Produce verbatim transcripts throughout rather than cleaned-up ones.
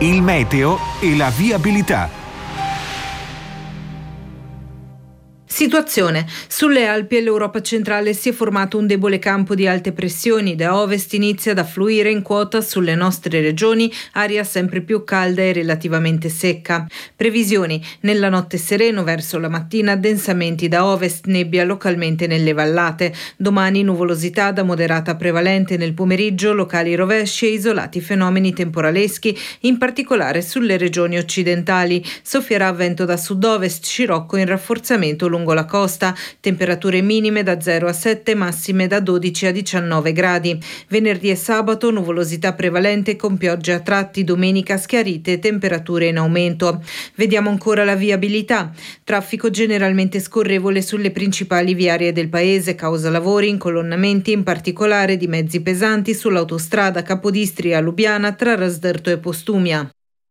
il meteo e la viabilità. Situazione. Sulle Alpi e l'Europa centrale si è formato un debole campo di alte pressioni. Da ovest inizia ad affluire in quota sulle nostre regioni aria sempre più calda e relativamente secca. Previsioni. Nella notte sereno, verso la mattina addensamenti da ovest, nebbia localmente nelle vallate. Domani nuvolosità da moderata prevalente nel pomeriggio, locali rovesci e isolati fenomeni temporaleschi, in particolare sulle regioni occidentali. Soffierà vento da sud-ovest, scirocco in rafforzamento lungo la costa, temperature minime da zero a sette, massime da dodici a diciannove gradi. Venerdì e sabato nuvolosità prevalente con piogge a tratti, domenica schiarite, temperature in aumento. Vediamo ancora la viabilità. Traffico generalmente scorrevole sulle principali viarie del paese, causa lavori, incolonnamenti in particolare di mezzi pesanti sull'autostrada Capodistria-Lubiana tra Rasderto e Postumia.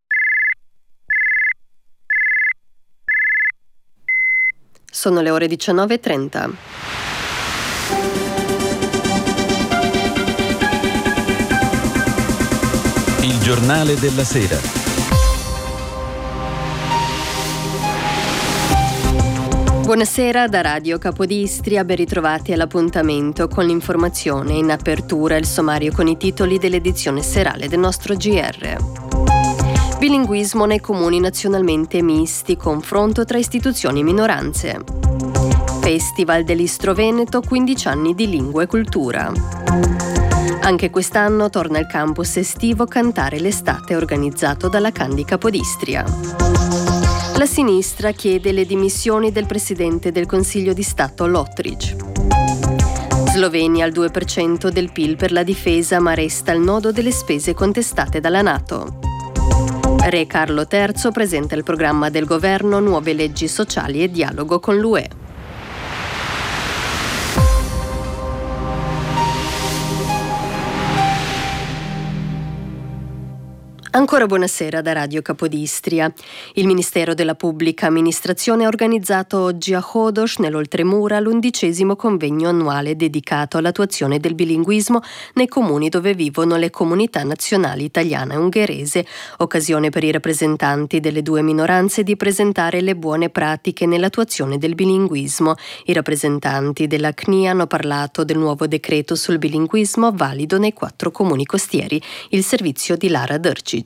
Sono le ore diciannove e trenta. Il giornale della sera. Buonasera da Radio Capodistria, ben ritrovati all'appuntamento con l'informazione. In apertura il sommario con i titoli dell'edizione serale del nostro G R. Bilinguismo nei comuni nazionalmente misti, confronto tra istituzioni e minoranze. Festival dell'Istro Veneto, quindici anni di lingua e cultura. Anche quest'anno torna il campus estivo Cantare l'estate organizzato dalla Candi Capodistria. La sinistra chiede le dimissioni del presidente del Consiglio di Stato Lottridge. Slovenia al due per cento del P I L per la difesa, ma resta il nodo delle spese contestate dalla NATO. Re Carlo terzo presenta il programma del governo Nuove leggi sociali e dialogo con l'U E. Ancora buonasera da Radio Capodistria. Il Ministero della Pubblica Amministrazione ha organizzato oggi a Hodos, nell'Oltremura, l'undicesimo convegno annuale dedicato all'attuazione del bilinguismo nei comuni dove vivono le comunità nazionali italiana e ungherese, occasione per i rappresentanti delle due minoranze di presentare le buone pratiche nell'attuazione del bilinguismo. I rappresentanti della C N I hanno parlato del nuovo decreto sul bilinguismo valido nei quattro comuni costieri. Il servizio di Lara Dërcic.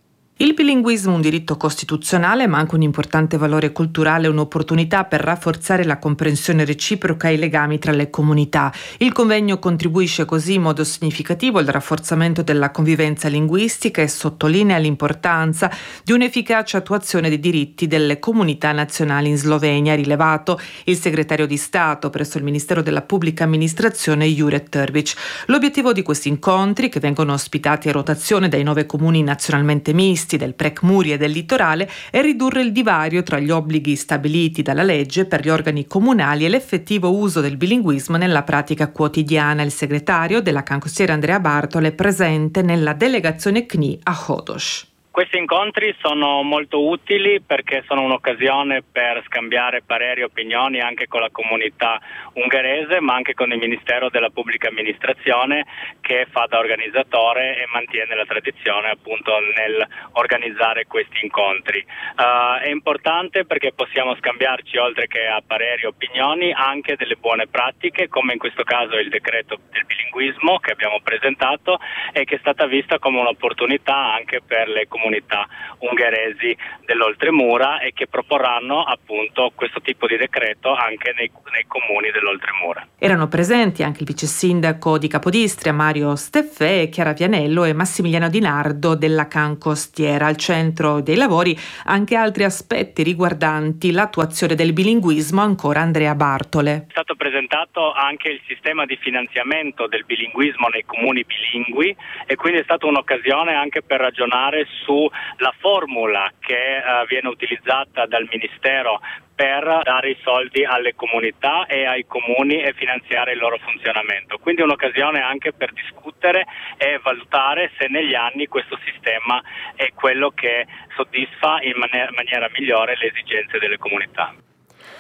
Il bilinguismo è un diritto costituzionale, ma anche un importante valore culturale e un'opportunità per rafforzare la comprensione reciproca e i legami tra le comunità. Il convegno contribuisce così in modo significativo al rafforzamento della convivenza linguistica e sottolinea l'importanza di un'efficace attuazione dei diritti delle comunità nazionali in Slovenia, ha rilevato il segretario di Stato presso il Ministero della Pubblica Amministrazione Jure Trbic. L'obiettivo di questi incontri, che vengono ospitati a rotazione dai nove comuni nazionalmente misti del Prekmurje e del litorale, è ridurre il divario tra gli obblighi stabiliti dalla legge per gli organi comunali e l'effettivo uso del bilinguismo nella pratica quotidiana. Il segretario della Cancostiera Andrea Bartole è presente nella delegazione C N I a Hodos. Questi incontri sono molto utili perché sono un'occasione per scambiare pareri e opinioni anche con la comunità ungherese, ma anche con il Ministero della Pubblica Amministrazione, che fa da organizzatore e mantiene la tradizione appunto nel organizzare questi incontri. Uh, è importante perché possiamo scambiarci, oltre che a pareri e opinioni, anche delle buone pratiche, come in questo caso il decreto del bilinguismo che abbiamo presentato e che è stata vista come un'opportunità anche per le comunità ungheresi dell'Oltremura e che proporranno appunto questo tipo di decreto anche nei, nei comuni dell'Oltremura. Erano presenti anche il vice sindaco di Capodistria Mario Steffè, Chiara Vianello e Massimiliano Di Nardo della Cancostiera. Al centro dei lavori anche altri aspetti riguardanti l'attuazione del bilinguismo, ancora Andrea Bartole. È stato presentato anche il sistema di finanziamento del bilinguismo nei comuni bilingui e quindi è stata un'occasione anche per ragionare sulla formula che uh, viene utilizzata dal Ministero per dare i soldi alle comunità e ai comuni e finanziare il loro funzionamento. Quindi è un'occasione anche per discutere e valutare se negli anni questo sistema è quello che soddisfa in maniera, maniera migliore le esigenze delle comunità.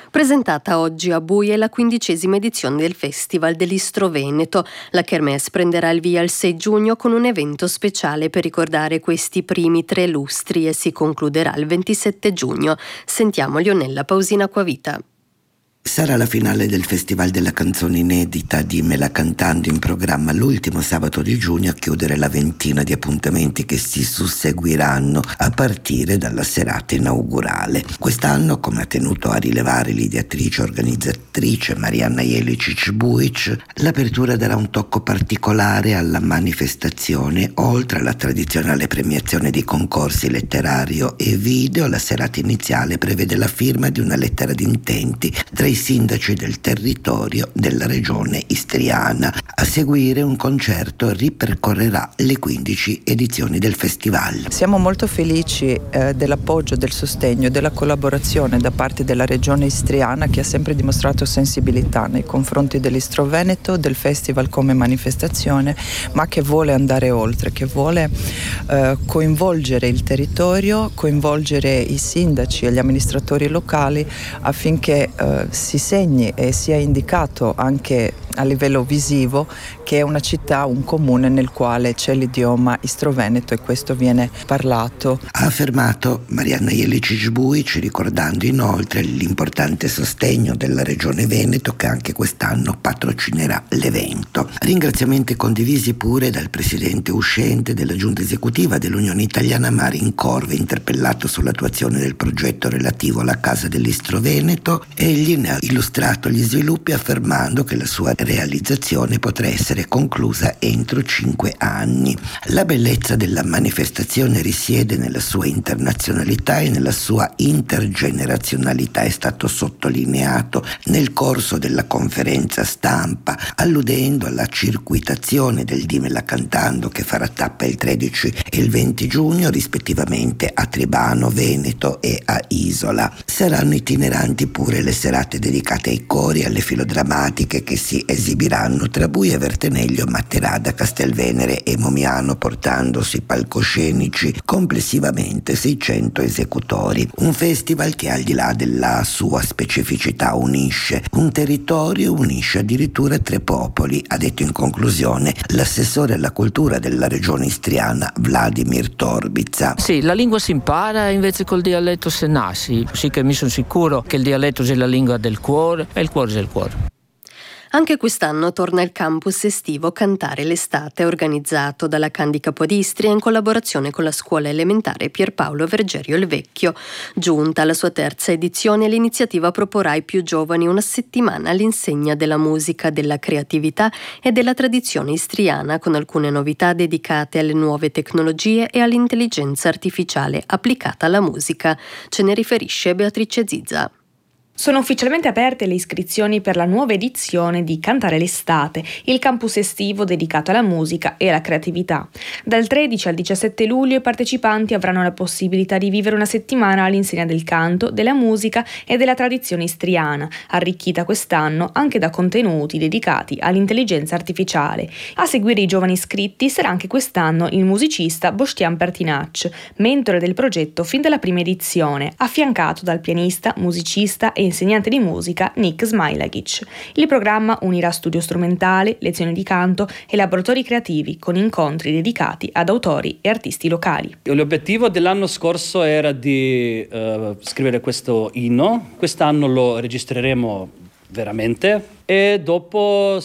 Presentata oggi a Bui è la quindicesima edizione del Festival dell'Istro Veneto. La Kermesse prenderà il via il sei giugno con un evento speciale per ricordare questi primi tre lustri e si concluderà il ventisette giugno. Sentiamo Lionella Pausina Acquavita. Sarà la finale del Festival della canzone inedita Dimmela cantando, in programma l'ultimo sabato di giugno a chiudere la ventina di appuntamenti che si susseguiranno a partire dalla serata inaugurale. Quest'anno, come ha tenuto a rilevare l'ideatrice organizzatrice Marianna Jelicic-Buic, l'apertura darà un tocco particolare alla manifestazione. Oltre alla tradizionale premiazione di concorsi letterario e video, la serata iniziale prevede la firma di una lettera di intenti tra i sindaci del territorio della regione istriana. A seguire un concerto ripercorrerà le quindici edizioni del festival. Siamo molto felici eh, dell'appoggio, del sostegno e della collaborazione da parte della regione istriana, che ha sempre dimostrato sensibilità nei confronti dell'Istro Veneto, del festival come manifestazione, ma che vuole andare oltre, che vuole eh, coinvolgere il territorio, coinvolgere i sindaci e gli amministratori locali affinché eh, si segni e sia indicato anche a livello visivo che è una città, un comune nel quale c'è l'idioma istroveneto e questo viene parlato. Ha affermato Marianna Jelicic-Buic, ricordando inoltre l'importante sostegno della regione Veneto che anche quest'anno patrocinerà l'evento. Ringraziamenti condivisi pure dal presidente uscente della giunta esecutiva dell'Unione Italiana Marin Corve, interpellato sull'attuazione del progetto relativo alla Casa dell'Istro Veneto. Egli ne ha illustrato gli sviluppi affermando che la sua realizzazione potrà essere conclusa entro cinque anni. La bellezza della manifestazione risiede nella sua internazionalità e nella sua intergenerazionalità, è stato sottolineato nel corso della conferenza stampa, alludendo alla circuitazione del Dimmela cantando che farà tappa il tredici e il venti giugno rispettivamente a Tribano, Veneto e a Isola. Saranno itineranti pure le serate dedicate ai cori e alle filodrammatiche che si esibiranno tra Buia, Verteneglio, Matterada, Castelvenere e Momiano, portando sui palcoscenici complessivamente seicento esecutori. Un festival che, al di là della sua specificità, unisce un territorio, unisce addirittura tre popoli, ha detto in conclusione l'assessore alla cultura della regione istriana Vladimir Torbica. Sì, la lingua si impara, invece col dialetto se nasce, sì che mi sono sicuro che il dialetto è la lingua del cuore e il cuore è il cuore. Anche quest'anno torna il campus estivo Cantare l'estate, organizzato dalla Candi Capodistria in collaborazione con la scuola elementare Pierpaolo Vergerio il Vecchio. Giunta alla sua terza edizione, l'iniziativa proporrà ai più giovani una settimana all'insegna della musica, della creatività e della tradizione istriana, con alcune novità dedicate alle nuove tecnologie e all'intelligenza artificiale applicata alla musica. Ce ne riferisce Beatrice Zizza. Sono ufficialmente aperte le iscrizioni per la nuova edizione di Cantare l'estate, il campus estivo dedicato alla musica e alla creatività. Dal tredici al diciassette luglio i partecipanti avranno la possibilità di vivere una settimana all'insegna del canto, della musica e della tradizione istriana, arricchita quest'anno anche da contenuti dedicati all'intelligenza artificiale. A seguire i giovani iscritti sarà anche quest'anno il musicista Bostian Pertinac, mentore del progetto fin dalla prima edizione, affiancato dal pianista, musicista e insegnante di musica Nick Smailagic. Il programma unirà studio strumentale, lezioni di canto e laboratori creativi con incontri dedicati ad autori e artisti locali. L'obiettivo dell'anno scorso era di uh, scrivere questo inno, quest'anno lo registreremo veramente e dopo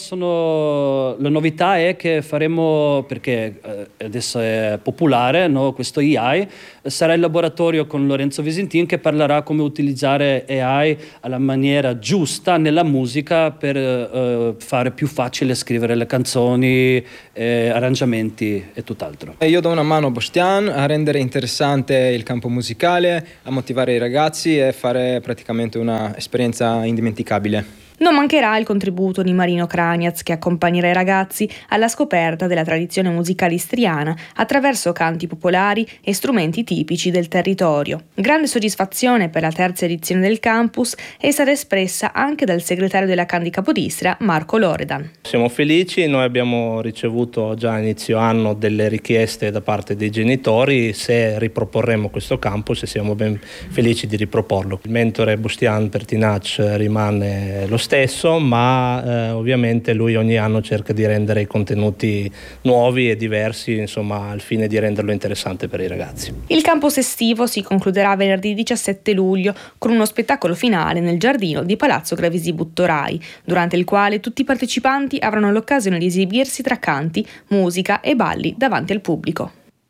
sono la novità è che faremo, perché eh, adesso è popolare, no? Questo A I sarà il laboratorio con Lorenzo Visentin che parlerà come utilizzare A I alla maniera giusta nella musica per eh, fare più facile scrivere le canzoni, eh, arrangiamenti e tutt'altro. Io do una mano a Bostian a rendere interessante il campo musicale, a motivare i ragazzi e fare praticamente una esperienza indimenticabile. Non mancherà il contributo di Marino Kraniaz, che accompagnerà i ragazzi alla scoperta della tradizione musicale istriana attraverso canti popolari e strumenti tipici del territorio. Grande soddisfazione per la terza edizione del campus è stata espressa anche dal segretario della Can di Capodistria, Marco Loredan. Siamo felici, noi abbiamo ricevuto già a inizio anno delle richieste da parte dei genitori se riproporremo questo campus e siamo ben felici di riproporlo. Il mentore Bustian Pertinac rimane lo stesso, ma eh, ovviamente lui ogni anno cerca di rendere i contenuti nuovi e diversi, insomma, al fine di renderlo interessante per i ragazzi. Il campus estivo si concluderà venerdì diciassette luglio con uno spettacolo finale nel giardino di Palazzo Gravisi Buttorai, durante il quale tutti i partecipanti avranno l'occasione di esibirsi tra canti, musica e balli davanti al pubblico.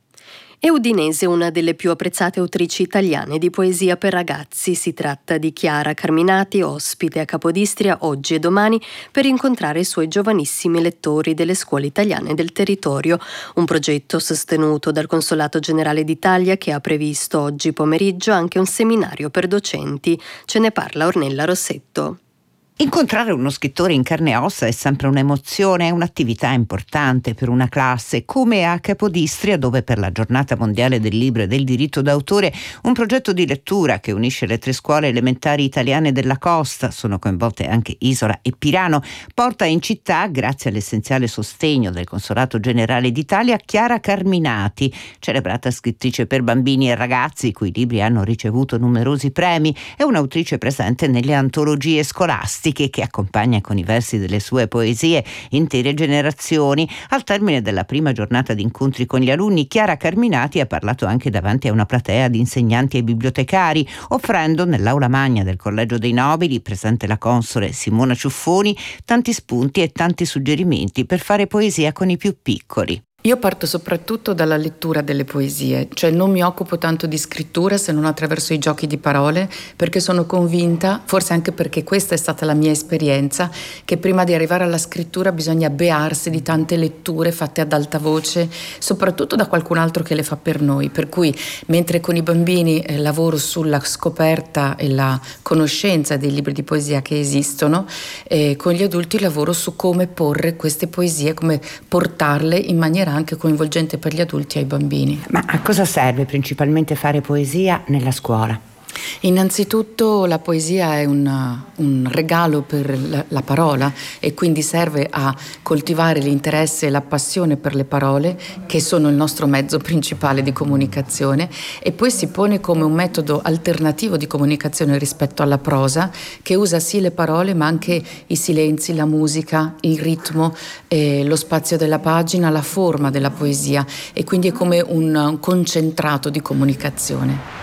È Udinese una delle più apprezzate autrici italiane di poesia per ragazzi. Si tratta di Chiara Carminati, ospite a Capodistria oggi e domani per incontrare i suoi giovanissimi lettori delle scuole italiane del territorio. Un progetto sostenuto dal Consolato Generale d'Italia che ha previsto oggi pomeriggio anche un seminario per docenti. Ce ne parla Ornella Rossetto. Incontrare uno scrittore in carne e ossa è sempre un'emozione, è un'attività importante per una classe, come a Capodistria, dove per la Giornata Mondiale del Libro e del Diritto d'autore un progetto di lettura che unisce le tre scuole elementari italiane della costa, sono coinvolte anche Isola e Pirano, porta in città, grazie all'essenziale sostegno del Consolato Generale d'Italia, Chiara Carminati, celebrata scrittrice per bambini e ragazzi, i cui libri hanno ricevuto numerosi premi. È un'autrice presente nelle antologie scolastiche, che accompagna con i versi delle sue poesie intere generazioni. Al termine della prima giornata di incontri con gli alunni, Chiara Carminati ha parlato anche davanti a una platea di insegnanti e bibliotecari, offrendo nell'aula magna del Collegio dei Nobili, presente la console Simona Ciuffoni, tanti spunti e tanti suggerimenti per fare poesia con i più piccoli. Io parto soprattutto dalla lettura delle poesie, cioè non mi occupo tanto di scrittura se non attraverso i giochi di parole, perché sono convinta, forse anche perché questa è stata la mia esperienza, che prima di arrivare alla scrittura bisogna bearsi di tante letture fatte ad alta voce, soprattutto da qualcun altro che le fa per noi. Per cui mentre con i bambini eh, lavoro sulla scoperta e la conoscenza dei libri di poesia che esistono, eh, con gli adulti lavoro su come porre queste poesie, come portarle in maniera anche coinvolgente per gli adulti e ai bambini. Ma a cosa serve principalmente fare poesia nella scuola? Innanzitutto la poesia è un, un regalo per la, la parola e quindi serve a coltivare l'interesse e la passione per le parole, che sono il nostro mezzo principale di comunicazione, e poi si pone come un metodo alternativo di comunicazione rispetto alla prosa, che usa sì le parole ma anche i silenzi, la musica, il ritmo, eh, lo spazio della pagina, la forma della poesia, e quindi è come un, un concentrato di comunicazione.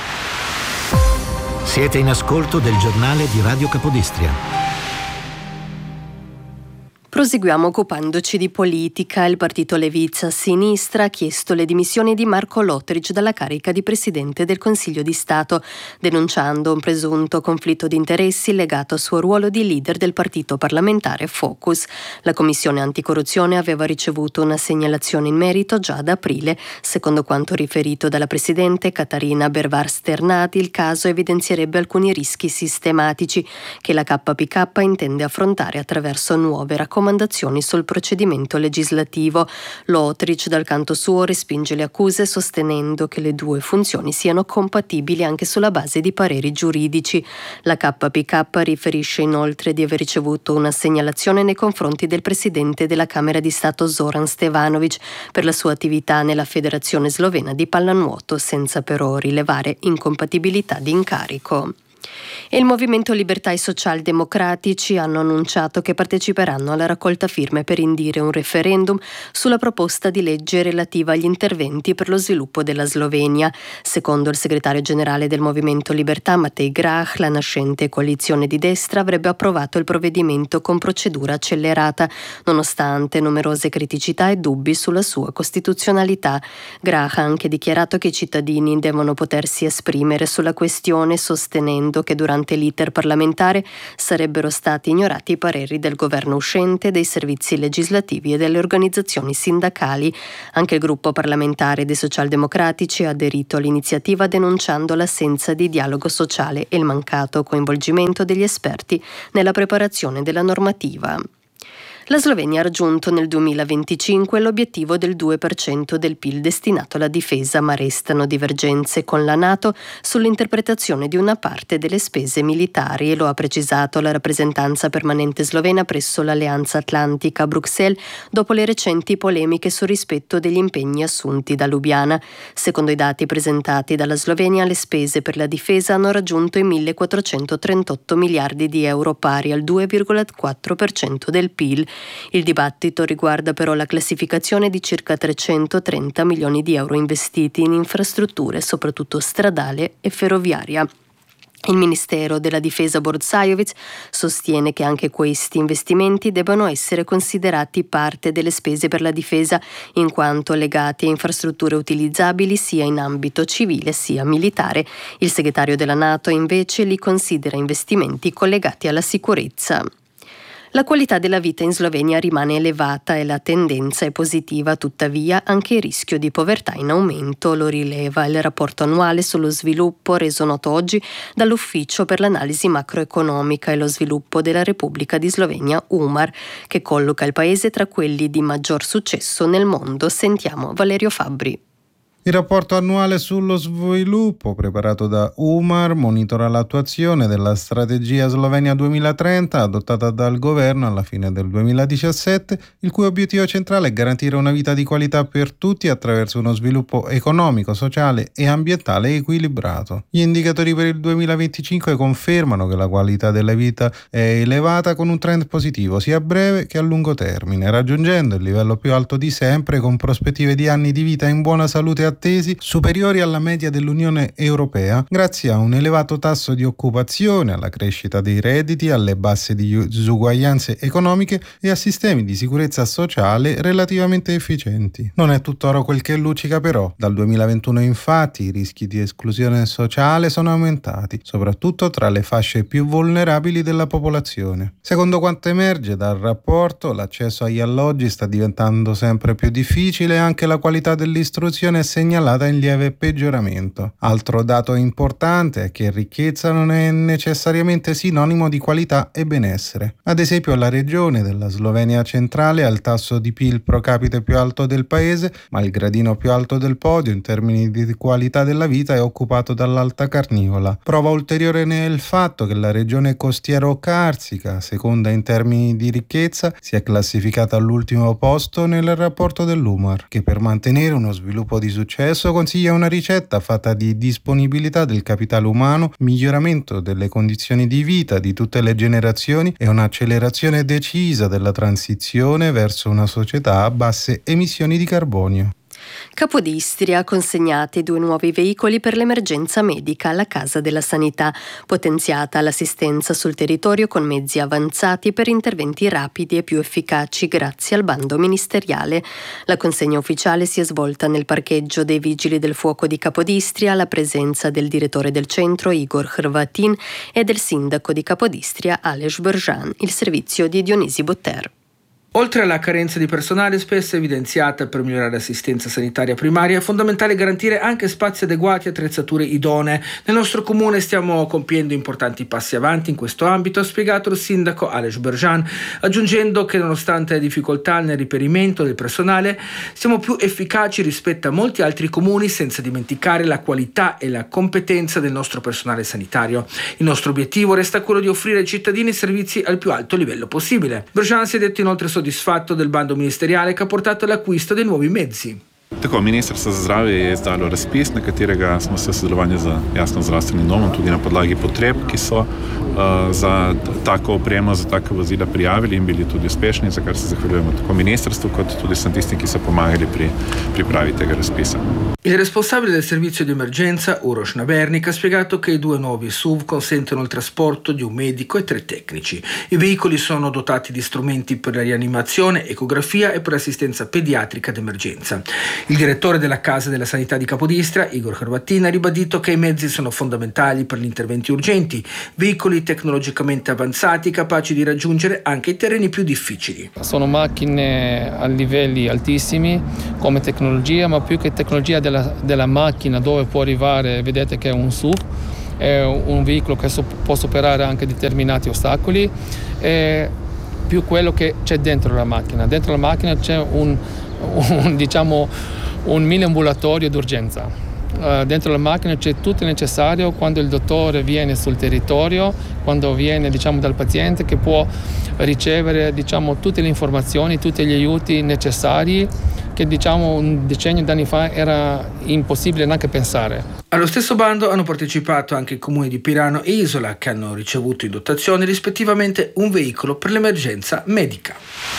Siete in ascolto del giornale di Radio Capodistria. Proseguiamo occupandoci di politica. Il partito Leviza Sinistra ha chiesto le dimissioni di Marco Lotrich dalla carica di Presidente del Consiglio di Stato, denunciando un presunto conflitto di interessi legato al suo ruolo di leader del partito parlamentare Focus. La Commissione Anticorruzione aveva ricevuto una segnalazione in merito già ad aprile. Secondo quanto riferito dalla Presidente Catarina Bervar Sternati, il caso evidenzierebbe alcuni rischi sistematici che la K P K intende affrontare attraverso nuove raccomandazioni sul procedimento legislativo. Lotrich, dal canto suo, respinge le accuse sostenendo che le due funzioni siano compatibili anche sulla base di pareri giuridici. La K P K riferisce inoltre di aver ricevuto una segnalazione nei confronti del presidente della Camera di Stato Zoran Stevanovic per la sua attività nella Federazione Slovena di Pallanuoto, senza però rilevare incompatibilità di incarico. E il Movimento Libertà e Socialdemocratici hanno annunciato che parteciperanno alla raccolta firme per indire un referendum sulla proposta di legge relativa agli interventi per lo sviluppo della Slovenia. Secondo il segretario generale del Movimento Libertà, Matej Grah, la nascente coalizione di destra avrebbe approvato il provvedimento con procedura accelerata, nonostante numerose criticità e dubbi sulla sua costituzionalità. Grah ha anche dichiarato che i cittadini devono potersi esprimere sulla questione, sostenendo aggiungendo che durante l'iter parlamentare sarebbero stati ignorati i pareri del governo uscente, dei servizi legislativi e delle organizzazioni sindacali. Anche il gruppo parlamentare dei socialdemocratici ha aderito all'iniziativa denunciando l'assenza di dialogo sociale e il mancato coinvolgimento degli esperti nella preparazione della normativa. La Slovenia ha raggiunto nel duemilaventicinque l'obiettivo del due per cento del P I L destinato alla difesa, ma restano divergenze con la NATO sull'interpretazione di una parte delle spese militari, e lo ha precisato la rappresentanza permanente slovena presso l'Alleanza Atlantica a Bruxelles dopo le recenti polemiche sul rispetto degli impegni assunti da Lubiana. Secondo i dati presentati dalla Slovenia, le spese per la difesa hanno raggiunto i millequattrocentotrentotto miliardi di euro, pari al due virgola quattro per cento del P I L. Il dibattito riguarda però la classificazione di circa trecentotrenta milioni di euro investiti in infrastrutture, soprattutto stradale e ferroviaria. Il Ministero della Difesa Borzajovic sostiene che anche questi investimenti debbano essere considerati parte delle spese per la difesa, in quanto legati a infrastrutture utilizzabili sia in ambito civile sia militare. Il segretario della NATO invece li considera investimenti collegati alla sicurezza. La qualità della vita in Slovenia rimane elevata e la tendenza è positiva, tuttavia anche il rischio di povertà in aumento, lo rileva il rapporto annuale sullo sviluppo reso noto oggi dall'Ufficio per l'analisi macroeconomica e lo sviluppo della Repubblica di Slovenia, UMAR, che colloca il paese tra quelli di maggior successo nel mondo. Sentiamo Valerio Fabbri. Il rapporto annuale sullo sviluppo preparato da UMAR monitora l'attuazione della strategia Slovenia duemilatrenta adottata dal governo alla fine del duemiladiciassette, il cui obiettivo centrale è garantire una vita di qualità per tutti attraverso uno sviluppo economico, sociale e ambientale equilibrato. Gli indicatori per il duemilaventicinque confermano che la qualità della vita è elevata con un trend positivo sia a breve che a lungo termine, raggiungendo il livello più alto di sempre con prospettive di anni di vita in buona salute attesi superiori alla media dell'Unione Europea, grazie a un elevato tasso di occupazione, alla crescita dei redditi, alle basse disuguaglianze economiche e a sistemi di sicurezza sociale relativamente efficienti. Non è tutt'oro quel che luccica però. Dal duemilaventuno infatti i rischi di esclusione sociale sono aumentati, soprattutto tra le fasce più vulnerabili della popolazione. Secondo quanto emerge dal rapporto, l'accesso agli alloggi sta diventando sempre più difficile e anche la qualità dell'istruzione è segnalata in lieve peggioramento. Altro dato importante è che ricchezza non è necessariamente sinonimo di qualità e benessere. Ad esempio, la regione della Slovenia centrale ha il tasso di P I L pro capite più alto del paese, ma il gradino più alto del podio in termini di qualità della vita è occupato dall'Alta Carniola. Prova ulteriore nel fatto che la regione costiero-carsica, seconda in termini di ricchezza, si è classificata all'ultimo posto nel rapporto dell'UMAR, che per mantenere uno sviluppo di successo consiglia una ricetta fatta di disponibilità del capitale umano, miglioramento delle condizioni di vita di tutte le generazioni e un'accelerazione decisa della transizione verso una società a basse emissioni di carbonio. Capodistria ha consegnati due nuovi veicoli per l'emergenza medica alla Casa della Sanità, potenziata l'assistenza sul territorio con mezzi avanzati per interventi rapidi e più efficaci grazie al bando ministeriale. La consegna ufficiale si è svolta nel parcheggio dei Vigili del Fuoco di Capodistria alla presenza del direttore del centro Igor Hrvatin e del sindaco di Capodistria Aleš Bržan, il servizio di Dionisi Botter. Oltre alla carenza di personale spesso evidenziata per migliorare l'assistenza sanitaria primaria, è fondamentale garantire anche spazi adeguati e attrezzature idonee. Nel nostro comune stiamo compiendo importanti passi avanti in questo ambito, ha spiegato il sindaco Aleš Bržan, aggiungendo che nonostante le difficoltà nel reperimento del personale, siamo più efficaci rispetto a molti altri comuni, senza dimenticare la qualità e la competenza del nostro personale sanitario. Il nostro obiettivo resta quello di offrire ai cittadini servizi al più alto livello possibile. Bržan si è detto inoltre soddisfatto del bando ministeriale che ha portato all'acquisto dei nuovi mezzi. Tako, Ministrstvo za zdravje je izdalo razpis, na katerega smo se v sodelovanju z jasno zdravstvenim domom tudi na podlagi potreb, ki so uh, za tako opremo, za take vozila prijavili in bili tudi uspešni, za kar se zahvaljujemo tako ministrstvu kot tudi vsem tistim, ki so pomagali pri pripravi tega razpisa. Il responsabile del servizio di emergenza, Uroš Nabernik, ha spiegato che i due nuovi S U V consentono il trasporto di un medico e tre tecnici. I veicoli sono dotati di strumenti per la rianimazione, ecografia e per l'assistenza pediatrica d'emergenza. Il direttore della Casa della Sanità di Capodistria, Igor Carvattin, ha ribadito che i mezzi sono fondamentali per gli interventi urgenti, veicoli tecnologicamente avanzati capaci di raggiungere anche i terreni più difficili. Sono macchine a livelli altissimi come tecnologia, ma più che tecnologia della, della macchina, dove può arrivare, vedete che è un S U V, è un veicolo che so, può superare anche determinati ostacoli, è più quello che c'è dentro la macchina. Dentro la macchina c'è un, un, diciamo, un mini ambulatorio d'urgenza. Uh, dentro la macchina c'è tutto il necessario quando il dottore viene sul territorio, quando viene, diciamo, dal paziente, che può ricevere, diciamo, tutte le informazioni, tutti gli aiuti necessari che, diciamo, un decennio d'anni fa era impossibile neanche pensare. Allo stesso bando hanno partecipato anche i comuni di Pirano e Isola, che hanno ricevuto in dotazione rispettivamente un veicolo per l'emergenza medica.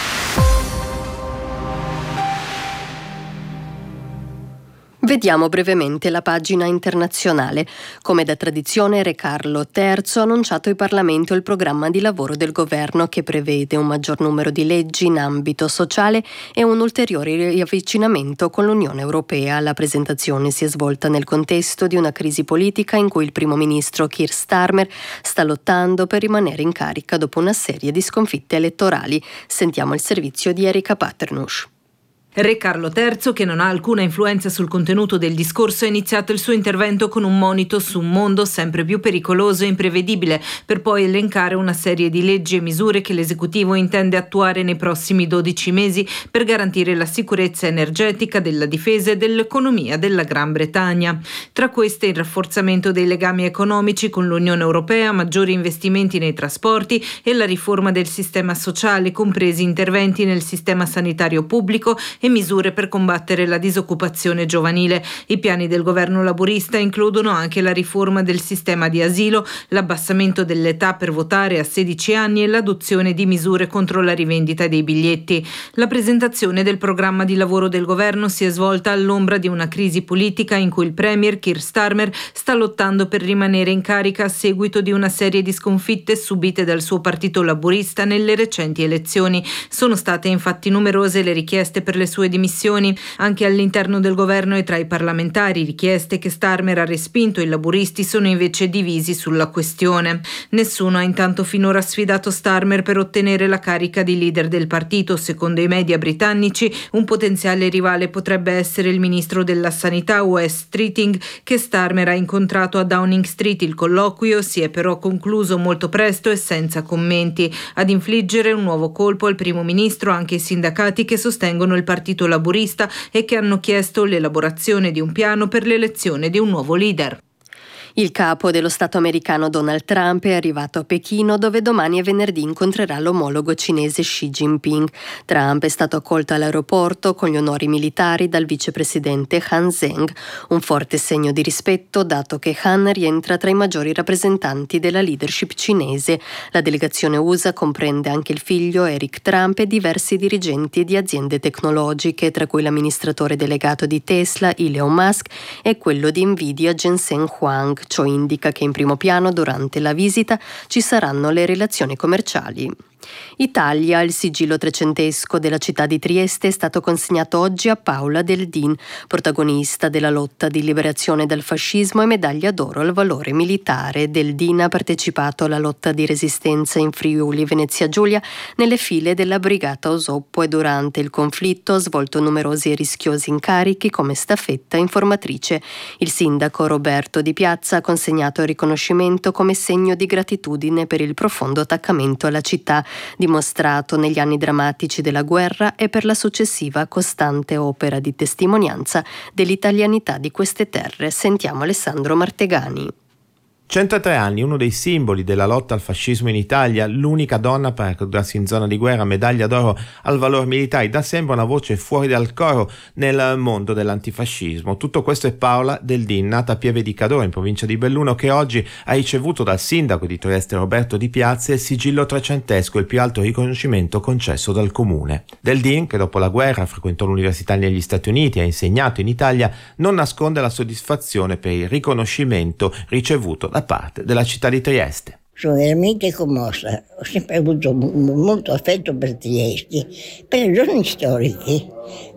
Vediamo brevemente la pagina internazionale. Come da tradizione, Re Carlo terzo ha annunciato in Parlamento il programma di lavoro del governo, che prevede un maggior numero di leggi in ambito sociale e un ulteriore riavvicinamento con l'Unione Europea. La presentazione si è svolta nel contesto di una crisi politica in cui il primo ministro Keir Starmer sta lottando per rimanere in carica dopo una serie di sconfitte elettorali. Sentiamo il servizio di Erika Paternusch. Re Carlo terzo, che non ha alcuna influenza sul contenuto del discorso, ha iniziato il suo intervento con un monito su un mondo sempre più pericoloso e imprevedibile, per poi elencare una serie di leggi e misure che l'esecutivo intende attuare nei prossimi dodici mesi per garantire la sicurezza energetica, della difesa e dell'economia della Gran Bretagna. Tra queste il rafforzamento dei legami economici con l'Unione Europea, maggiori investimenti nei trasporti e la riforma del sistema sociale, compresi interventi nel sistema sanitario pubblico e misure per combattere la disoccupazione giovanile. I piani del governo laburista includono anche la riforma del sistema di asilo, l'abbassamento dell'età per votare a sedici anni e l'adozione di misure contro la rivendita dei biglietti. La presentazione del programma di lavoro del governo si è svolta all'ombra di una crisi politica in cui il premier Keir Starmer sta lottando per rimanere in carica a seguito di una serie di sconfitte subite dal suo partito laburista nelle recenti elezioni. Sono state infatti numerose le richieste per le sue dimissioni, anche all'interno del governo e tra i parlamentari, richieste che Starmer ha respinto. I laburisti sono invece divisi sulla questione. Nessuno ha intanto finora sfidato Starmer per ottenere la carica di leader del partito. Secondo i media britannici, un potenziale rivale potrebbe essere il ministro della sanità Wes Streeting, che Starmer ha incontrato a Downing Street. Il colloquio si è però concluso molto presto e senza commenti. Ad infliggere un nuovo colpo al primo ministro anche i sindacati che sostengono il partito laburista e che hanno chiesto l'elaborazione di un piano per l'elezione di un nuovo leader. Il capo dello Stato americano Donald Trump è arrivato a Pechino, dove domani e venerdì incontrerà l'omologo cinese Xi Jinping. Trump è stato accolto all'aeroporto con gli onori militari dal vicepresidente Han Zheng, un forte segno di rispetto dato che Han rientra tra i maggiori rappresentanti della leadership cinese. La delegazione U S A comprende anche il figlio Eric Trump e diversi dirigenti di aziende tecnologiche, tra cui l'amministratore delegato di Tesla Elon Musk e quello di Nvidia Jensen Huang. Ciò indica che in primo piano durante la visita ci saranno le relazioni commerciali. Italia, il sigillo trecentesco della città di Trieste è stato consegnato oggi a Paola Del Din, protagonista della lotta di liberazione dal fascismo e medaglia d'oro al valore militare. Del Din ha partecipato alla lotta di resistenza in Friuli Venezia Giulia nelle file della brigata Osoppo e durante il conflitto ha svolto numerosi e rischiosi incarichi come staffetta e informatrice. Il sindaco Roberto Di Piazza ha consegnato il riconoscimento come segno di gratitudine per il profondo attaccamento alla città dimostrato negli anni drammatici della guerra e per la successiva costante opera di testimonianza dell'italianità di queste terre. Sentiamo Alessandro Martegani. centotré anni, uno dei simboli della lotta al fascismo in Italia, l'unica donna a paracadutarsi in zona di guerra, medaglia d'oro al valor militare, da sempre una voce fuori dal coro nel mondo dell'antifascismo. Tutto questo è Paola Del Din, nata a Pieve di Cadore in provincia di Belluno, che oggi ha ricevuto dal sindaco di Trieste Roberto Di Piazza il sigillo trecentesco, il più alto riconoscimento concesso dal comune. Del Din, che dopo la guerra frequentò l'università negli Stati Uniti e ha insegnato in Italia, non nasconde la soddisfazione per il riconoscimento ricevuto da parte della città di Trieste. Sono veramente commossa, ho sempre avuto molto affetto per Trieste, per le ragioni storiche,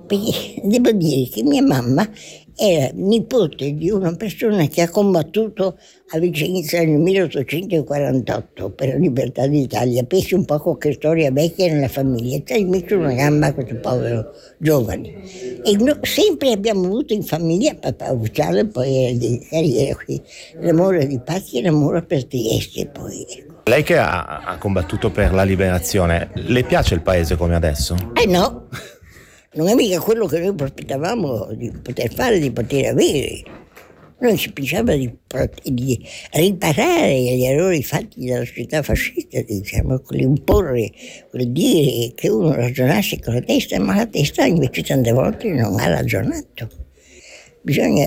perché devo dire che mia mamma era nipote di una persona che ha combattuto a Vicenza nel milleottocentoquarantotto per la libertà d'Italia. Pensi un po' con che storia vecchia nella famiglia, e hai messo una gamba a questo povero giovane. E no, sempre abbiamo avuto in famiglia papà ufficiale, poi era di carriera qui, l'amore di Pazzi e l'amore per Trieste poi. Lei che ha, ha combattuto per la liberazione, le piace il paese come adesso? Eh no! Non è mica quello che noi prospettavamo di poter fare, di poter avere. Noi si pensava di, di riparare gli errori fatti dalla società fascista, diciamo, imporre, vuol dire che uno ragionasse con la testa, ma la testa invece tante volte non ha ragionato. Bisogna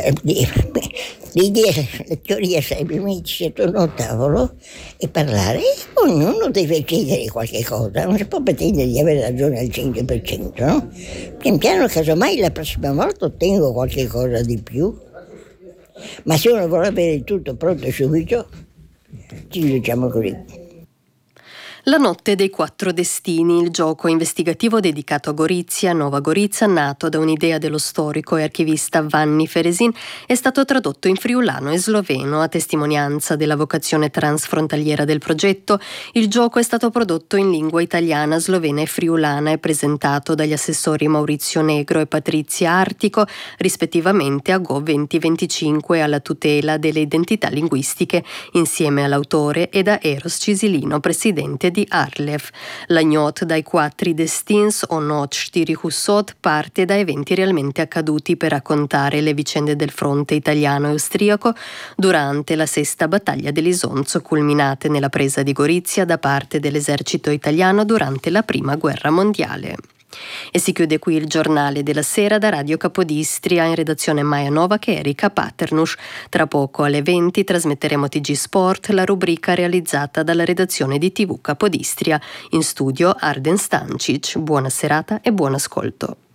l'idea, la teoria sarebbe mettersi attorno a un tavolo e parlare, ognuno deve chiedere qualche cosa, non si può pretendere di avere ragione al cento per cento, no? Pian piano, casomai la prossima volta ottengo qualche cosa di più, ma se uno vuole avere tutto pronto subito, ci diciamo così. La notte dei quattro destini, il gioco investigativo dedicato a Gorizia, Nova Gorica, nato da un'idea dello storico e archivista Vanni Feresin, è stato tradotto in friulano e sloveno a testimonianza della vocazione transfrontaliera del progetto. Il gioco è stato prodotto in lingua italiana, slovena e friulana e presentato dagli assessori Maurizio Negro e Patrizia Artico, rispettivamente a Go duemilaventicinque alla tutela delle identità linguistiche, insieme all'autore e da Eros Cisilino, presidente di Arlev. La gnot dai quattro destins o not Stiri Hussot parte da eventi realmente accaduti per raccontare le vicende del fronte italiano e austriaco durante la sesta battaglia dell'Isonzo, culminate nella presa di Gorizia da parte dell'esercito italiano durante la prima guerra mondiale. E si chiude qui il giornale della sera da Radio Capodistria, in redazione Maja Novak e Erika Paternus. Tra poco alle venti trasmetteremo T G Sport, la rubrica realizzata dalla redazione di T V Capodistria. In studio Arden Stancic. Buona serata e buon ascolto.